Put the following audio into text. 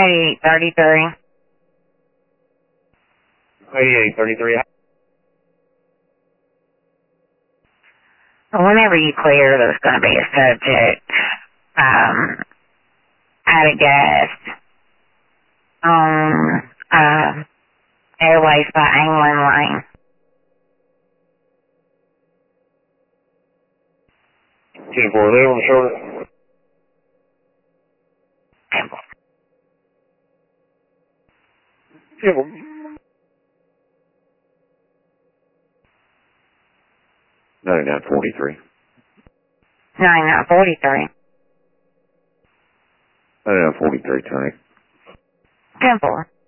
8833. 8833. Whenever you clear, there's going to be a subject out of gas on Airways by England Lane. 10-4, on the shoulder. 10-4. 9943. 9943. 9943, Tony. 10-4.